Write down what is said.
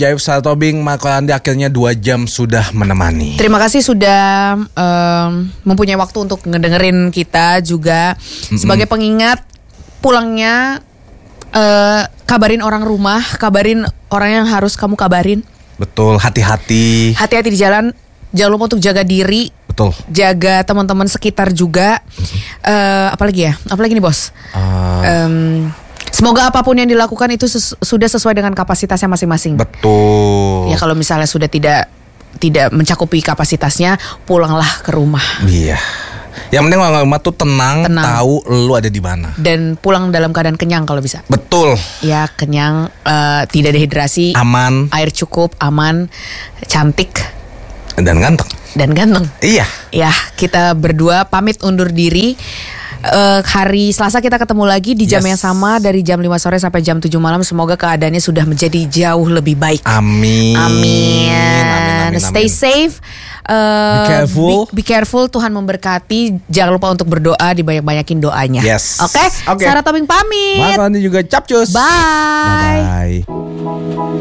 Jaif Sartobing, Marco Andi akhirnya 2 jam sudah menemani. Terima kasih sudah mempunyai waktu untuk ngedengerin kita juga. Sebagai pengingat pulangnya, kabarin orang rumah, kabarin orang yang harus kamu kabarin. Betul, hati-hati. Hati-hati di jalan, jangan lupa untuk jaga diri. Betul. Jaga teman-teman sekitar juga. Apalagi nih bos? Semoga apapun yang dilakukan itu sudah sesuai dengan kapasitasnya masing-masing. Betul. Ya kalau misalnya sudah tidak mencakupi kapasitasnya, pulanglah ke rumah. Iya. Yang penting orang rumah tuh tenang, tahu lu ada di mana. Dan pulang dalam keadaan kenyang kalau bisa. Betul. Ya kenyang, tidak dehidrasi, aman, air cukup, aman, cantik dan ganteng. Iya. Ya kita berdua pamit undur diri. Hari Selasa kita ketemu lagi di jam yang sama, dari jam 5 sore sampai jam 7 malam. Semoga keadaannya sudah menjadi jauh lebih baik. Amin. Stay safe. Be careful. Tuhan memberkati. Jangan lupa untuk berdoa, dibanyak-banyakin doanya. Yes. Oke. Sarah Tobing pamit. Mas Andi juga capcus. Bye.